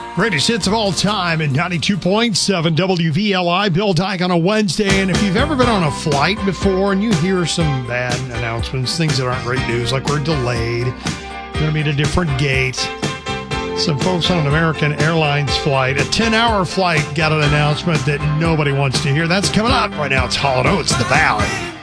Greatest hits of all time at 92.7 WVLI. Bill Dyke on a Wednesday. And if you've ever been on a flight before and you hear some bad announcements, things that aren't great news, like we're delayed, going to be at a different gate. Some folks on an American Airlines flight, a 10-hour flight, got an announcement that nobody wants to hear. That's coming up right now. It's Hall & Oates, The Valley.